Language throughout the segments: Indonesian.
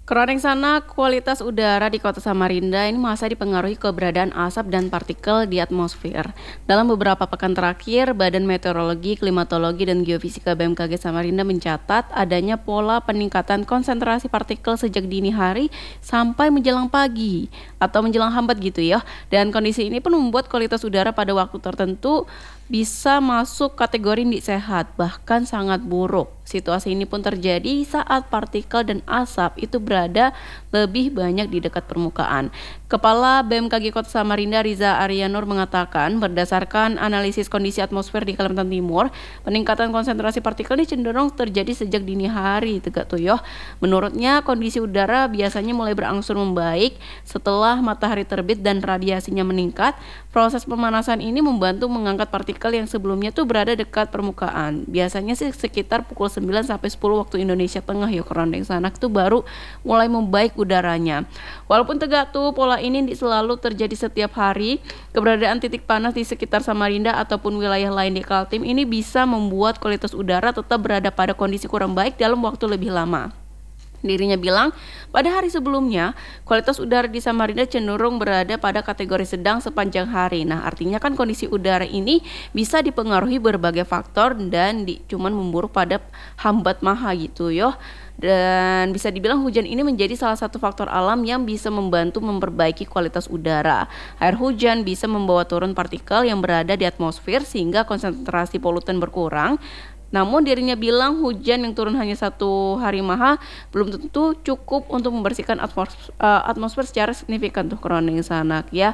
Kroning sana, kualitas udara di kota Samarinda ini masa dipengaruhi keberadaan asap dan partikel di atmosfer. Dalam beberapa pekan terakhir, Badan Meteorologi, Klimatologi, dan Geofisika BMKG Samarinda mencatat adanya pola peningkatan konsentrasi partikel sejak dini hari sampai menjelang pagi atau menjelang hambat gitu ya. Dan kondisi ini pun membuat kualitas udara pada waktu tertentu bisa masuk kategori tidak sehat, bahkan sangat buruk. Situasi ini pun terjadi saat partikel dan asap itu berada lebih banyak di dekat permukaan. Kepala BMKG Kota Samarinda Riza Aryanur mengatakan berdasarkan analisis kondisi atmosfer di Kalimantan Timur, peningkatan konsentrasi partikel ini cenderung terjadi sejak dini hari, tegak tuyuh. Menurutnya kondisi udara biasanya mulai berangsur membaik setelah matahari terbit dan radiasinya meningkat. Proses pemanasan ini membantu mengangkat partikel yang sebelumnya tuh berada dekat permukaan. Biasanya sih sekitar pukul 9 sampai 10 waktu Indonesia Tengah ya, Kerondeng Sanak tuh baru mulai membaik udaranya. Walaupun tegak tuh pola ini selalu terjadi setiap hari, keberadaan titik panas di sekitar Samarinda ataupun wilayah lain di Kaltim ini bisa membuat kualitas udara tetap berada pada kondisi kurang baik dalam waktu lebih lama. Dirinya bilang, pada hari sebelumnya, kualitas udara di Samarinda cenderung berada pada kategori sedang sepanjang hari. Nah, artinya kan kondisi udara ini bisa dipengaruhi berbagai faktor dan cuman memburuk pada hambat maha gitu yo. Dan bisa dibilang hujan ini menjadi salah satu faktor alam yang bisa membantu memperbaiki kualitas udara. Air hujan bisa membawa turun partikel yang berada di atmosfer sehingga konsentrasi polutan berkurang. Namun dirinya bilang hujan yang turun hanya satu hari maha belum tentu cukup untuk membersihkan atmosfer secara signifikan tuh Kerondeng Sanak ya.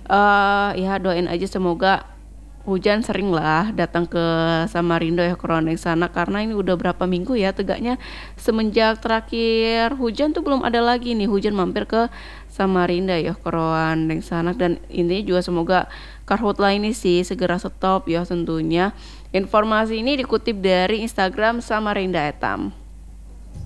Ya doain aja semoga hujan sering lah datang ke Samarinda ya Kerondeng Sanak, karena ini udah berapa minggu ya tegaknya semenjak terakhir hujan tuh belum ada lagi nih hujan mampir ke Samarinda ya Kerondeng Sanak. Dan ini juga semoga karhutla ini sih segera stop ya tentunya. Informasi ini dikutip dari Instagram Samarinda Etam.